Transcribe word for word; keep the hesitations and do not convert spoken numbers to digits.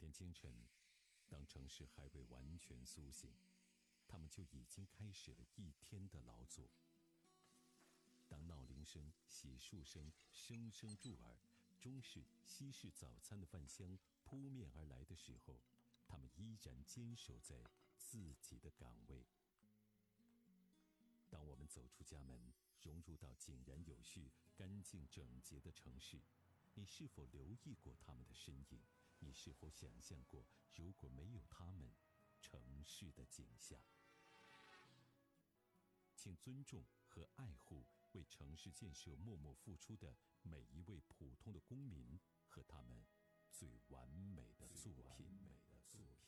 天清晨，当城市还未完全苏醒，他们就已经开始了一天的劳作。当闹铃声、洗漱声声声入耳，中式、西式早餐的饭香扑面而来的时候，他们依然坚守在自己的岗位。当我们走出家门，融入到井然有序、干净整洁的城市，你是否留意过他们的身影？你是否想象过，如果没有他们，城市的景象？请尊重和爱护为城市建设默默付出的每一位普通的公民和他们最完美的作品。